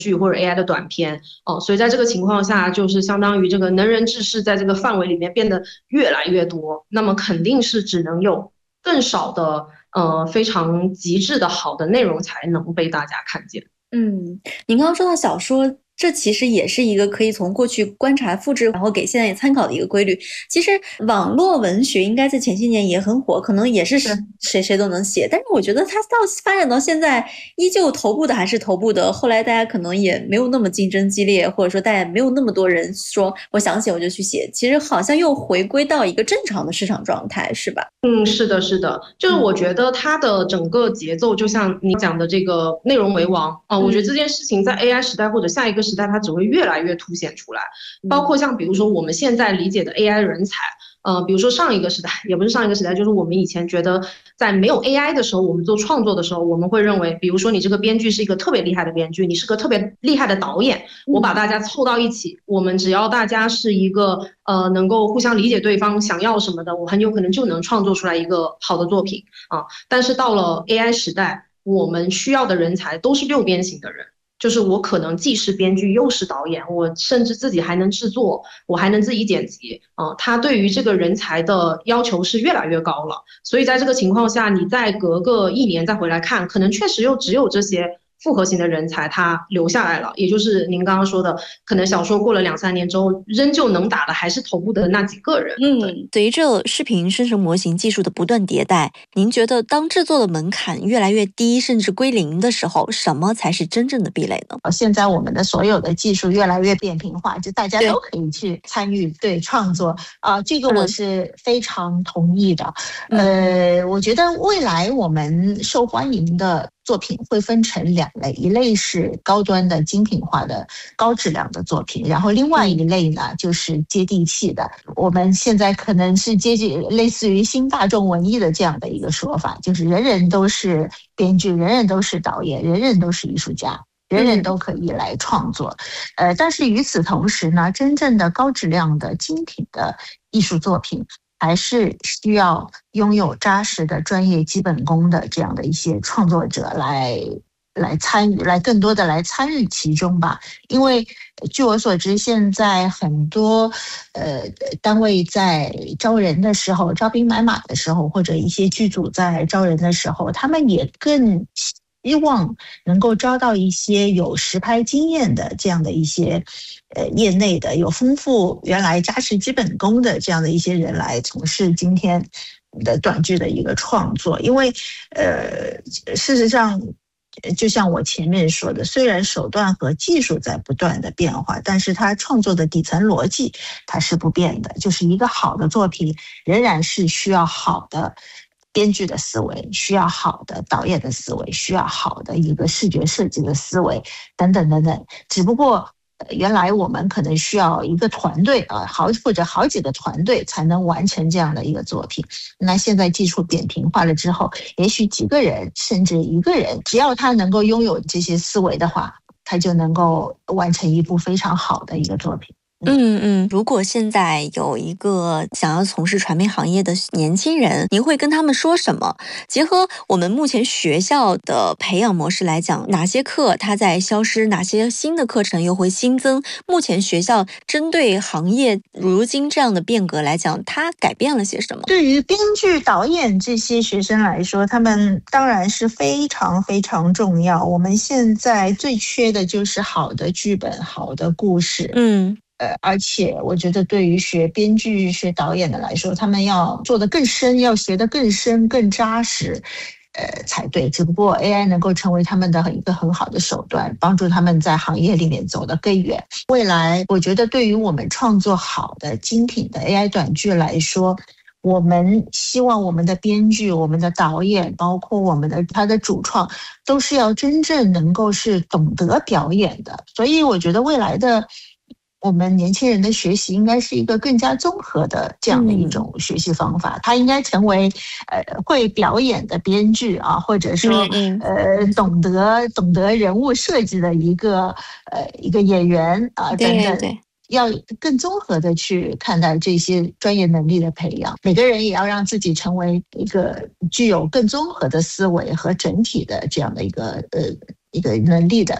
剧或者 AI 的短片所以在这个情况下，就是相当于这个能人志士在这个范围里面变得越来越多，那么肯定是只能有更少的非常极致的好的内容才能被大家看见。 您刚刚说到小说，这其实也是一个可以从过去观察、复制，然后给现在参考的一个规律。其实网络文学应该在前些年也很火，可能也是谁都能写，但是我觉得它发展到现在，依旧头部的还是头部的。后来大家可能也没有那么竞争激烈，或者说大家没有那么多人说我想写我就去写，其实好像又回归到一个正常的市场状态，是吧？ 是的，是的，就是我觉得它的整个节奏，就像你讲的这个内容为王我觉得这件事情在 AI 时代或者下一个时代，它只会越来越凸显出来。包括像比如说我们现在理解的 AI 人才，比如说上一个时代，也不是上一个时代，就是我们以前觉得在没有 AI 的时候，我们做创作的时候，我们会认为，比如说你这个编剧是一个特别厉害的编剧，你是个特别厉害的导演，我把大家凑到一起，我们只要大家是一个能够互相理解对方想要什么的，我很有可能就能创作出来一个好的作品但是到了 AI 时代，我们需要的人才都是六边形的人。就是我可能既是编剧又是导演，我甚至自己还能制作，我还能自己剪辑他对于这个人才的要求是越来越高了。所以在这个情况下，你再隔个一年再回来看，可能确实又只有这些复合型的人才他留下来了，也就是您刚刚说的，可能小说过了2-3年之后，仍旧能打的还是头部的那几个人。 随着视频生成模型技术的不断迭代，您觉得当制作的门槛越来越低，甚至归零的时候，什么才是真正的壁垒呢？ 现在我们的所有的技术越来越扁平化，就大家都可以去参与创作这个我是非常同意的。我觉得未来我们受欢迎的作品会分成2类，一类是高端的精品化的高质量的作品，然后另外一类呢就是接地气的。我们现在可能是接近类似于新大众文艺的这样的一个说法，就是人人都是编剧，人人都是导演，人人都是艺术家，人人都可以来创作。但是与此同时呢，真正的高质量的精品的艺术作品还是需要拥有扎实的专业基本功的这样的一些创作者来参与，更多的来参与其中吧。因为据我所知，现在很多单位在招人的时候，招兵买马的时候，或者一些剧组在招人的时候，他们也更希望能够招到一些有实拍经验的这样的一些业内的有丰富原来扎实基本功的这样的一些人来从事今天的短剧的一个创作。因为事实上就像我前面说的，虽然手段和技术在不断的变化，但是它创作的底层逻辑它是不变的，就是一个好的作品仍然是需要好的编剧的思维，需要好的导演的思维，需要好的一个视觉设计的思维等等等等。只不过原来我们可能需要一个团队或者好几个团队才能完成这样的一个作品。那现在技术扁平化了之后，也许几个人甚至一个人，只要他能够拥有这些思维的话，他就能够完成一部非常好的一个作品。 如果现在有一个想要从事传媒行业的年轻人，您会跟他们说什么？结合我们目前学校的培养模式来讲，哪些课它在消失，哪些新的课程又会新增？目前学校针对行业如今这样的变革来讲，它改变了些什么？ 对于编剧、导演这些学生来说，他们当然是非常非常重要。我们现在最缺的就是好的剧本、好的故事。而且我觉得对于学编剧、学导演的来说，他们要做得更深，要学得更深、更扎实，才对。只不过 AI 能够成为他们的一个很好的手段，帮助他们在行业里面走得更远。未来，我觉得对于我们创作好的精品的 AI 短剧来说，我们希望我们的编剧、我们的导演，包括他的主创，都是要真正能够是懂得表演的。所以我觉得未来的我们年轻人的学习应该是一个更加综合的这样的一种学习方法。他应该成为会表演的编剧或者说懂得人物设计的一个演员等等。要更综合的去看待这些专业能力的培养，每个人也要让自己成为一个具有更综合的思维和整体的这样的一个能力的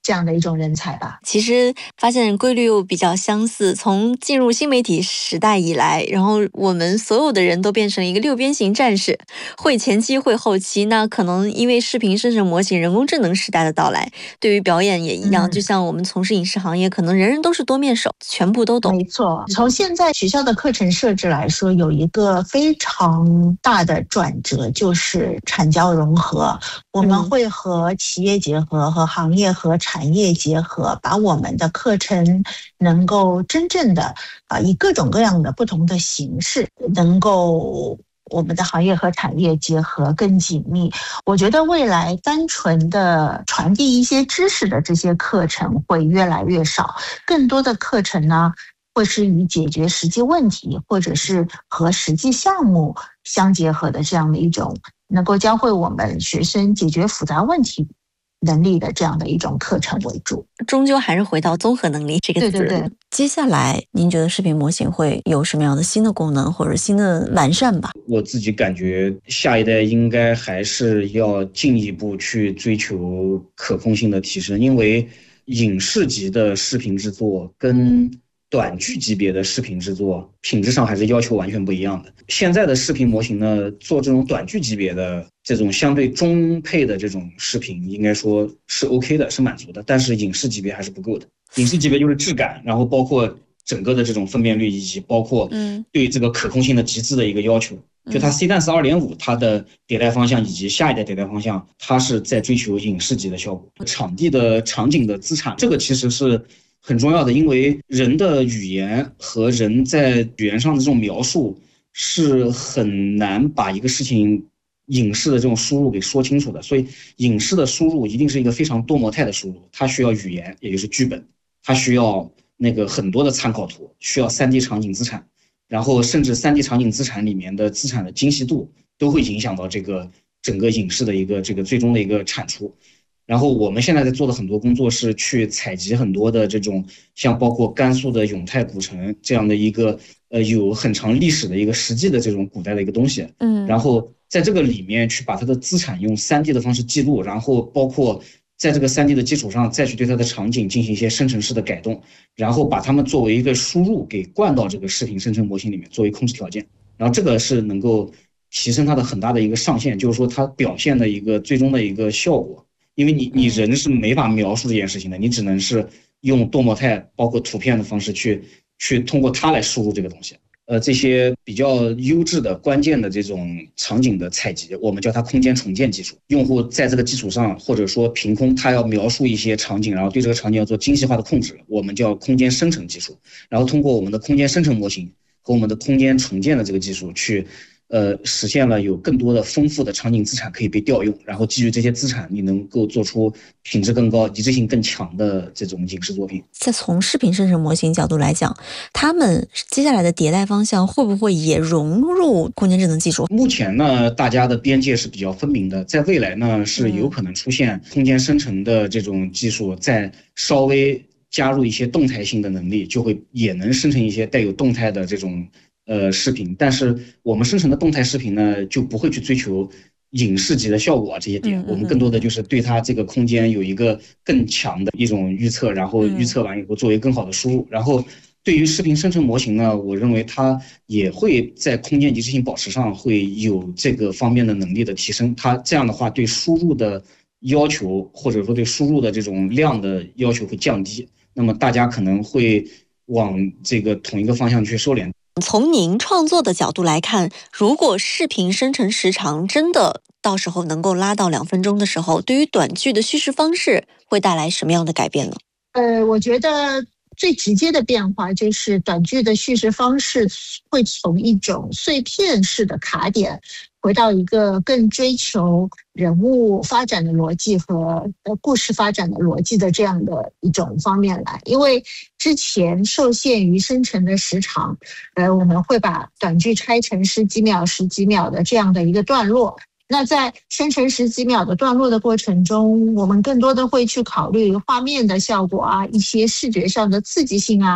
这样的一种人才吧。 其实发现规律又比较相似，从进入新媒体时代以来，然后我们所有的人都变成一个六边形战士，会前期会后期。那可能因为视频生成模型、人工智能时代的到来，对于表演也一样，就像我们从事影视行业，可能人人都是多面手，全部都懂。 没错，从现在学校的课程设置来说，有一个非常大的转折，就是产教融合。我们会和企业结合，和行业和产业结合，把我们的课程能够真正的以各种各样的不同的形式，能够我们的行业和产业结合更紧密。我觉得未来单纯的传递一些知识的这些课程会越来越少，更多的课程呢会是以解决实际问题或者是和实际项目相结合的这样的一种能够教会我们学生解决复杂问题能力的这样的一种课程为主。 终究还是回到综合能力这个字。 对。 接下来您觉得视频模型会有什么样的新的功能或者新的完善吧？ 我自己感觉下一代应该还是要进一步去追求可控性的提升，因为影视级的视频制作跟短剧级别的视频制作品质上还是要求完全不一样的。现在的视频模型呢，做这种短剧级别的这种相对中配的这种视频，应该说是 OK 的，是满足的，但是影视级别还是不够的。影视级别就是质感，然后包括整个的这种分辨率，以及包括对这个可控性的极致的一个要求。就它 C-DANCE 2.5 它的迭代方向以及下一代迭代方向，它是在追求影视级的效果。场地的场景的资产，这个其实是很重要的，因为人的语言和人在语言上的这种描述是很难把一个事情影视的这种输入给说清楚的，所以影视的输入一定是一个非常多模态的输入，它需要语言，也就是剧本，它需要很多的参考图，需要 3D 场景资产，然后甚至 3D 场景资产里面的资产的精细度都会影响到这个整个影视的一个最终的一个产出。然后我们现在在做的很多工作是去采集很多的这种像包括甘肃的永泰古城这样的一个有很长历史的一个实际的这种古代的一个东西，然后在这个里面去把它的资产用 3D 的方式记录，然后包括在这个 3D 的基础上再去对它的场景进行一些生成式的改动，然后把它们作为一个输入给灌到这个视频生成模型里面作为控制条件，然后这个是能够提升它的很大的一个上限，就是说它表现的一个最终的一个效果。因为你人是没法描述这件事情的，你只能是用多模态包括图片的方式去通过它来输入这个东西。这些比较优质的关键的这种场景的采集，我们叫它空间重建技术。用户在这个基础上，或者说凭空他要描述一些场景，然后对这个场景要做精细化的控制，我们叫空间生成技术。然后通过我们的空间生成模型和我们的空间重建的这个技术去实现了有更多的丰富的场景资产可以被调用，然后基于这些资产，你能够做出品质更高、一致性更强的这种影视作品。 再从视频生成模型角度来讲，他们接下来的迭代方向会不会也融入空间智能技术？ 目前呢，大家的边界是比较分明的，在未来呢，是有可能出现空间生成的这种技术，在稍微加入一些动态性的能力，就会也能生成一些带有动态的这种视频，但是我们生成的动态视频呢，就不会去追求影视级的效果这些点，我们更多的就是对它这个空间有一个更强的一种预测，然后预测完以后作为更好的输入。然后对于视频生成模型呢，我认为它也会在空间一致性保持上会有这个方面的能力的提升。它这样的话，对输入的要求或者说对输入的这种量的要求会降低，那么大家可能会往这个同一个方向去收敛。 从您创作的角度来看，如果视频生成时长真的到时候能够拉到2分钟的时候，对于短剧的叙事方式会带来什么样的改变呢？ 我觉得最直接的变化就是短剧的叙事方式会从一种碎片式的卡点回到一个更追求人物发展的逻辑和故事发展的逻辑的这样的一种方面来。因为之前受限于生成的时长，我们会把短剧拆成10几秒、10几秒的这样的一个段落。那在生成10几秒的段落的过程中，我们更多的会去考虑画面的效果啊，一些视觉上的刺激性啊，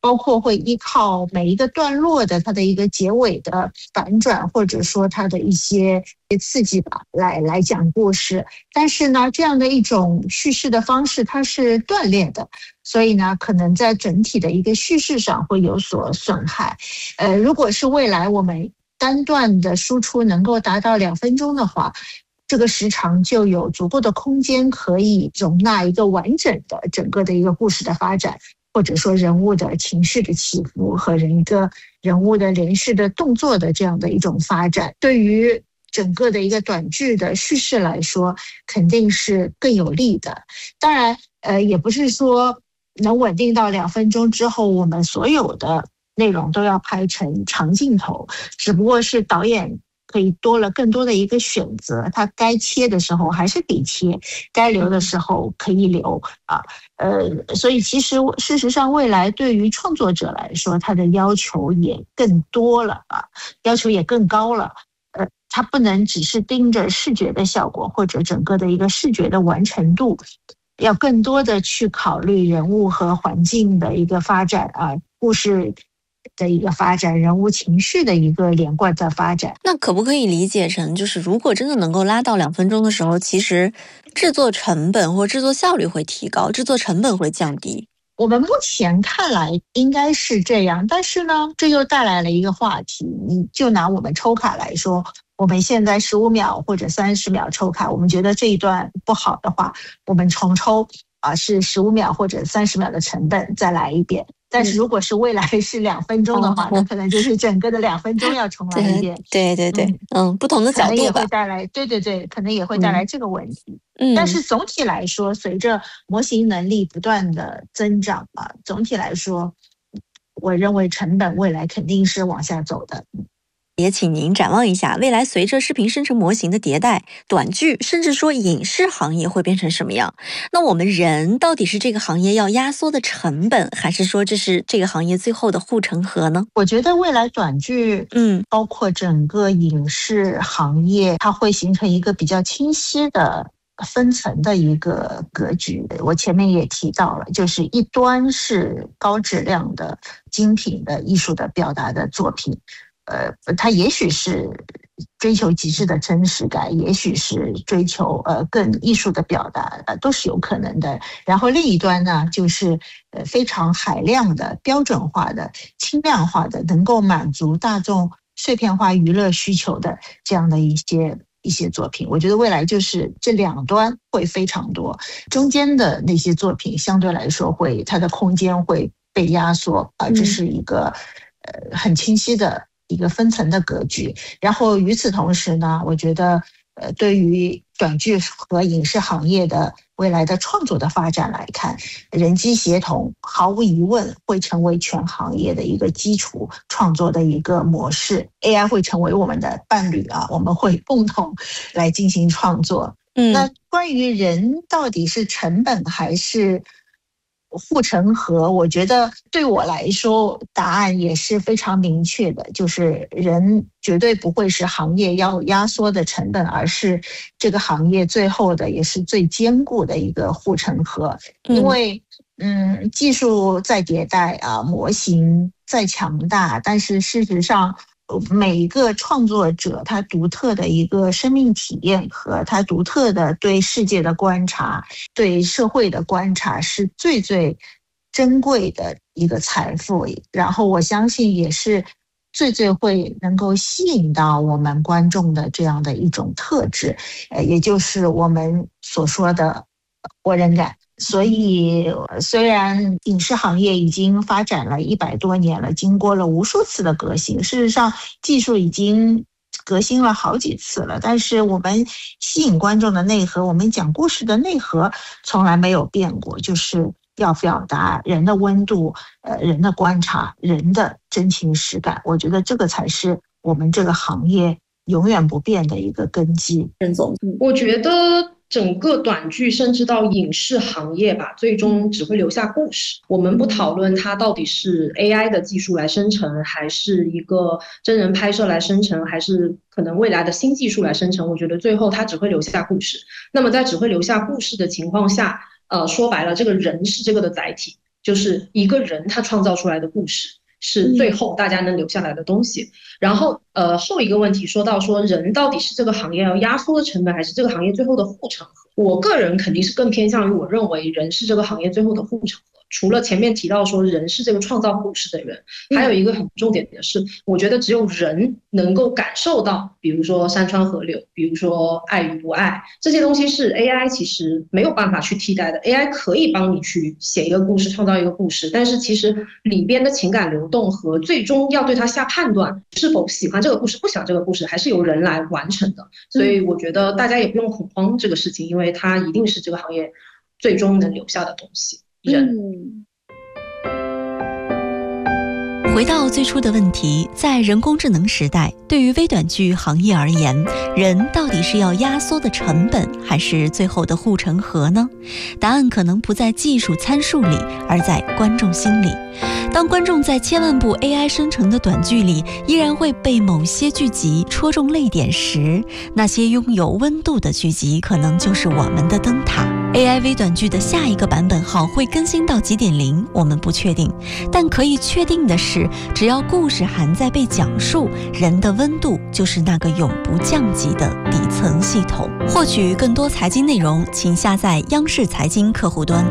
包括会依靠每一个段落的它的一个结尾的反转，或者说它的一些刺激吧，来讲故事。但是呢，这样的一种叙事的方式它是断裂的，所以呢，可能在整体的一个叙事上会有所损害。如果是未来我们单段的输出能够达到2分钟的话，这个时长就有足够的空间可以容纳一个完整的整个的一个故事的发展，或者说人物的情绪的起伏和一个人物的连续的动作的这样的一种发展，对于整个的一个短剧的叙事来说肯定是更有利的。当然也不是说能稳定到2分钟之后我们所有的内容都要拍成长镜头，只不过是导演可以多了更多的一个选择，他该切的时候还是得切，该留的时候可以留啊。所以其实事实上未来对于创作者来说，他的要求也更多了啊，要求也更高了。他不能只是盯着视觉的效果或者整个的一个视觉的完成度，要更多的去考虑人物和环境的一个发展啊，故事的一个发展，人物情绪的一个连贯的发展。 那可不可以理解成，就是如果真的能够拉到2分钟的时候，其实制作成本或制作效率会提高，制作成本会降低？ 我们目前看来应该是这样，但是呢，这又带来了一个话题。你就拿我们抽卡来说，我们现在15秒或者30秒抽卡，我们觉得这一段不好的话，我们重抽是15秒或者30秒的成本再来一遍。但是如果是未来是2分钟的话，那可能就是整个的2分钟要重来一遍。 对，不同的角度吧，可能也会带来，对，可能也会带来这个问题。但是总体来说，随着模型能力不断的增长总体来说，我认为成本未来肯定是往下走的。 也请您展望一下，未来随着视频生成模型的迭代，短剧甚至说影视行业会变成什么样？那我们人到底是这个行业要压缩的成本，还是说这是这个行业最后的护城河呢？ 我觉得未来短剧，包括整个影视行业，它会形成一个比较清晰的分层的一个格局。我前面也提到了，就是一端是高质量的精品的艺术的表达的作品，它也许是追求极致的真实感，也许是追求更艺术的表达，都是有可能的。然后另一端呢，就是非常海量的标准化的轻量化的能够满足大众碎片化娱乐需求的这样的一些作品。我觉得未来就是这2端会非常多，中间的那些作品相对来说它的空间会被压缩这是一个很清晰的一个分层的格局。然后与此同时呢，我觉得对于短剧和影视行业的未来的创作的发展来看，人机协同毫无疑问会成为全行业的一个基础创作的一个模式。 AI 会成为我们的伴侣我们会共同来进行创作。那关于人到底是成本还是护城河，我觉得对我来说答案也是非常明确的，就是人绝对不会是行业要压缩的成本，而是这个行业最后的也是最坚固的一个护城河。因为技术在迭代模型再强大，但是事实上每一个创作者他独特的一个生命体验和他独特的对世界的观察，对社会的观察是最最珍贵的一个财富。然后我相信也是最最会能够吸引到我们观众的这样的一种特质，也就是我们所说的活人感。所以虽然影视行业已经发展了100多年了，经过了无数次的革新，事实上技术已经革新了好几次了，但是我们吸引观众的内核，我们讲故事的内核从来没有变过，就是要表达人的温度，人的观察，人的真情实感。我觉得这个才是我们这个行业永远不变的一个根基。 任总， 我觉得整个短剧甚至到影视行业吧，最终只会留下故事。我们不讨论它到底是 AI 的技术来生成，还是一个真人拍摄来生成，还是可能未来的新技术来生成，我觉得最后它只会留下故事。那么在只会留下故事的情况下，说白了，这个人是这个的载体。 就是一个人他创造出来的故事是最后大家能留下来的东西。然后后一个问题说到说人到底是这个行业要压缩的成本，还是这个行业最后的护城河？我个人肯定是更偏向于我认为人是这个行业最后的护城河。除了前面提到说人是这个创造故事的人，还有一个很重点的是，我觉得只有人能够感受到，比如说山川河流，比如说爱与不爱，这些东西是 AI 其实没有办法去替代的。AI 可以帮你去写一个故事，创造一个故事，但是其实里边的情感流动和最终要对它下判断是否喜欢这个故事不喜欢这个故事，还是由人来完成的。所以我觉得大家也不用恐慌这个事情，因为它一定是这个行业最终能留下的东西。 回到最初的问题，在人工智能时代，对于微短剧行业而言，人到底是要压缩的成本，还是最后的护城河呢？答案可能不在技术参数里，而在观众心里。当观众在千万部 AI 生成的短剧里依然会被某些剧集戳中泪点时，那些拥有温度的剧集可能就是我们的灯塔。AI 微短剧的下一个版本号会更新到几点0，我们不确定，但可以确定的是，只要故事还在被讲述，人的温度就是那个永不降级的底层系统。获取更多财经内容，请下载央视财经客户端。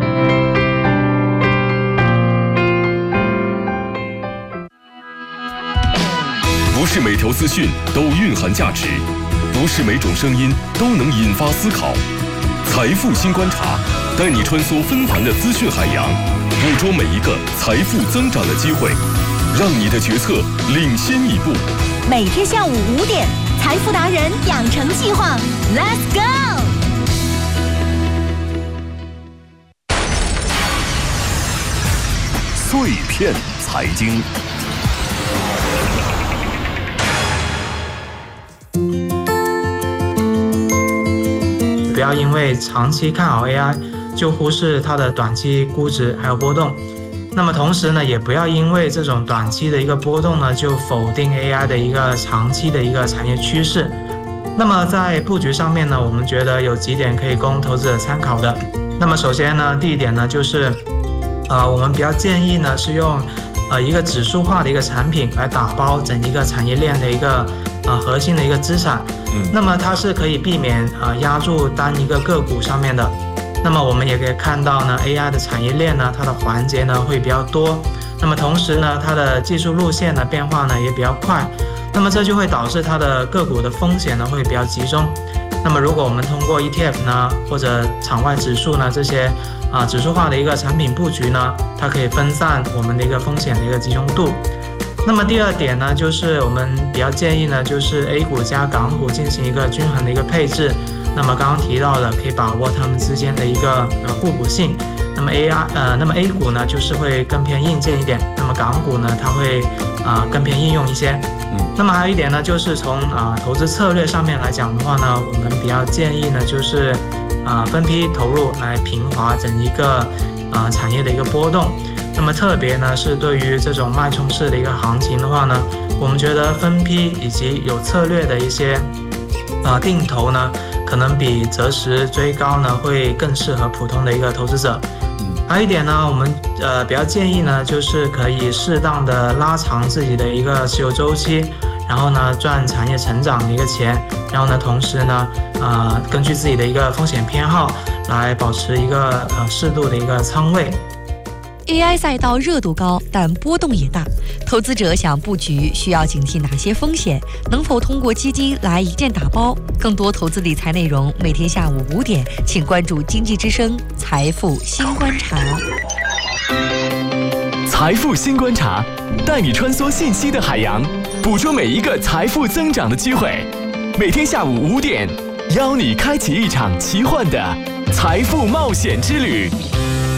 不是每条资讯都蕴含价值，不是每种声音都能引发思考。财富新观察，带你穿梭纷繁的资讯海洋，捕捉每一个财富增长的机会，让你的决策领先一步。 每天下午5点，财富达人养成计划 ，Let's go！ 碎片财经。 不要因为长期看好 AI 就忽视它的短期估值还有波动。那么同时呢，也不要因为这种短期的一个波动呢，就否定 AI 的一个长期的一个产业趋势。那么在布局上面呢，我们觉得有几点可以供投资者参考的。那么首先呢，第一点呢，就是我们比较建议呢是用一个指数化的一个产品来打包整一个产业链的一个核心的一个资产。那么它是可以避免压住单一个个股上面的。那么我们也可以看到呢 ，AI 的产业链呢，它的环节呢会比较多。那么同时呢，它的技术路线的变化呢也比较快。那么这就会导致它的个股的风险呢会比较集中。那么如果我们通过 ETF 呢或者场外指数呢这些指数化的一个产品布局呢，它可以分散我们的一个风险的一个集中度。那么第二点呢，就是我们比较建议呢，就是 A 股加港股进行一个均衡的一个配置。那么刚刚提到的，可以把握它们之间的一个互补性。那么 A 股呢，就是会更偏硬件一点，那么港股呢，它会更偏应用一些。那么还有一点呢，就是从投资策略上面来讲的话呢，我们比较建议呢，就是分批投入来平滑整一个产业的一个波动。那么特别呢是对于这种脉冲式的一个行情的话呢，我们觉得分批以及有策略的一些定投呢，可能比择时追高呢会更适合普通的一个投资者。还有一点呢，我们比较建议呢，就是可以适当的拉长自己的一个持有周期，然后呢赚产业成长的一个钱，然后呢同时呢根据自己的一个风险偏好来保持一个适度的一个仓位。 AI 赛道热度高，但波动也大。投资者想布局，需要警惕哪些风险？能否通过基金来一键打包？更多投资理财内容，每天下午5点，请关注经济之声财富新观察。 财富新观察，带你穿梭信息的海洋，捕捉每一个财富增长的机会。每天下午5点，邀你开启一场奇幻的财富冒险之旅。